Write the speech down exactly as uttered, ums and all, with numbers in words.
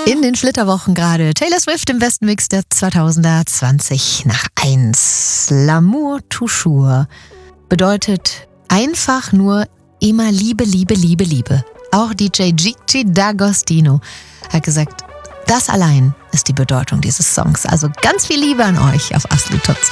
In den Flitterwochen gerade. Taylor Swift im Westmix der zweitausender, zwanzig nach eins. L'amour toujours bedeutet einfach nur immer Liebe, Liebe, Liebe, Liebe. Auch D J Gigi D'Agostino hat gesagt, das allein ist die Bedeutung dieses Songs. Also ganz viel Liebe an euch auf Absolut Top zwei.